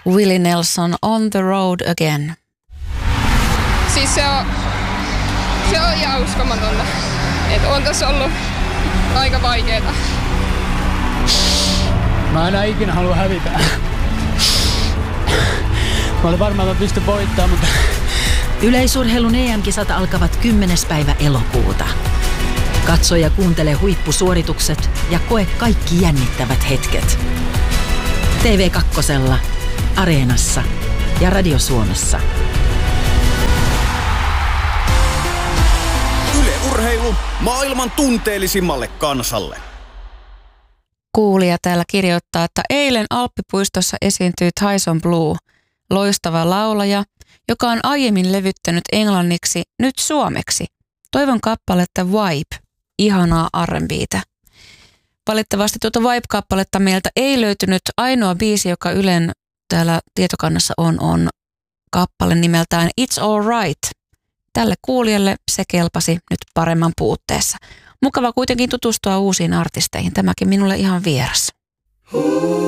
Willie Nelson, On the Road Again. Siis se on ihan uskomatonta. Että on tässä ollut aika vaikeeta. Mä enää ikinä halua hävitä. Mä olin varmaan, että mä pystyn voittamaan, mutta... Yleisurheilun EM-kisat alkavat 10. päivä elokuuta. Katso ja kuuntele huippusuoritukset ja koe kaikki jännittävät hetket. TV2, Areenassa ja Radio Suomessa. Yle Urheilu maailman tunteellisimmalle kansalle. Kuulija täällä kirjoittaa, että eilen Alppipuistossa esiintyi Tyson Blue, loistava laulaja, joka on aiemmin levyttänyt englanniksi, nyt suomeksi. Toivon kappaletta Vibe, ihanaa R&B:tä. Valitettavasti tuota Vibe-kappaletta meiltä ei löytynyt. Ainoa biisi, joka Ylen täällä tietokannassa on kappale nimeltään It's All Right. Tälle kuulijalle se kelpasi nyt paremman puutteessa. Mukava kuitenkin tutustua uusiin artisteihin. Tämäkin minulle ihan vieras.